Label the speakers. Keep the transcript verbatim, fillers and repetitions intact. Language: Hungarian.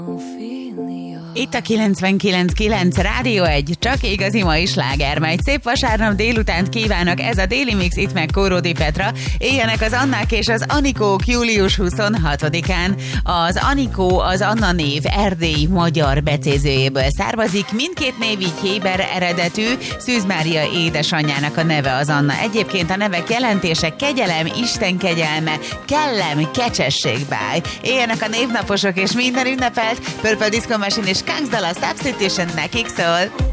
Speaker 1: Itt a kilencvenkilenc kilenc Rádió egy, csak igazi mai sláger megy. Szép vasárnap délutánt kívánok, ez a Déli Mix, itt meg Kóródi Petra. Éljenek az Annák és az Anikók július huszonhatodikán. Az Anikó az Anna név erdélyi magyar becézőjéből származik. Mindkét név így héber eredetű. Szűz Mária édesanyjának a neve az Anna. Egyébként a nevek jelentése kegyelem, Isten kegyelme, kellem, kecsesség báj. Éljenek a névnaposok és minden ünnepelt. Purple Disco Machine és Kangs dal a Substitution nekik szól.